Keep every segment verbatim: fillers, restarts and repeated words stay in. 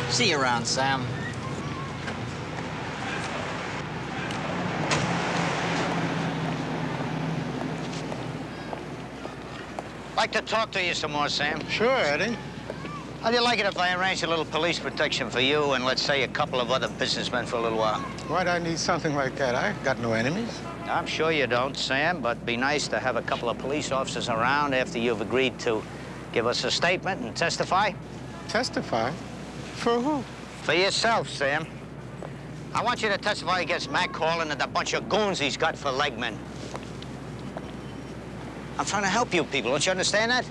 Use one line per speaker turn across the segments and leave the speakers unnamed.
See you around, Sam.
Like to talk to you some more, Sam.
Sure, Eddie.
How'd you like it if I arranged a little police protection for you and, let's say, a couple of other businessmen for a little while?
Why'd I need something like that? I got no enemies.
I'm sure you don't, Sam, but it'd be nice to have a couple of police officers around after you've agreed to give us a statement and testify.
Testify? For who?
For yourself, Sam. I want you to testify against Mac Corlin and the bunch of goons he's got for legmen. I'm trying to help you people, don't you understand that?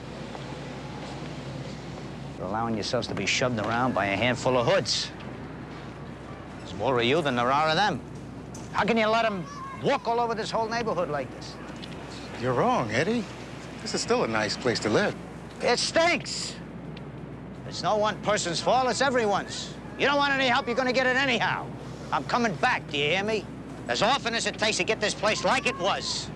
You're allowing yourselves to be shoved around by a handful of hoods. There's more of you than there are of them. How can you let them walk all over this whole neighborhood like this?
You're wrong, Eddie. This is still a nice place to live.
It stinks. It's no one person's fault, it's everyone's. You don't want any help, you're gonna get it anyhow. I'm coming back, do you hear me? As often as it takes to get this place like it was.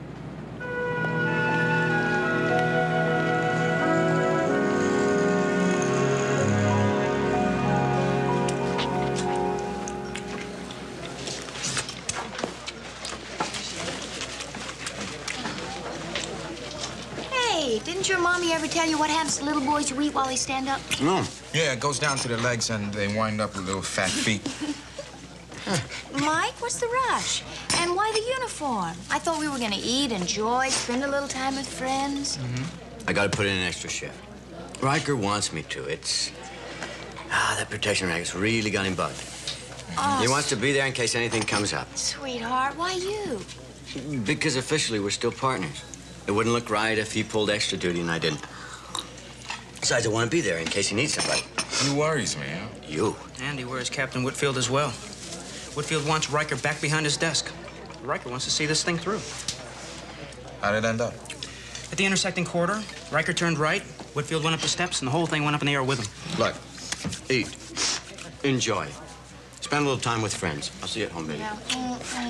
Didn't your mommy ever tell you what happens to little boys who eat while they stand up?
No.
Yeah, it goes down to their legs and they wind up with little fat feet.
Mike, what's the rush? And why the uniform? I thought we were gonna eat, enjoy, spend a little time with friends.
Mm-hmm. I gotta put in an extra shift. Riker wants me to. It's... Ah, that protection racket's really got him bugged.
Oh,
He wants to be there in case anything comes up.
sweetheart, why you?
Because officially we're still partners. It wouldn't look right if he pulled extra duty and I didn't. Besides, I want to be there in case he needs somebody.
You worries me, huh?
You?
And he worries Captain Whitfield as well. Whitfield wants Riker back behind his desk. Riker wants to see this thing through.
How'd it end up?
At the intersecting corridor, Riker turned right, Whitfield went up the steps, and the whole thing went up in the air with him.
Look, eat, enjoy, spend a little time with friends. I'll see you at home, baby.
Yeah. Mm-mm.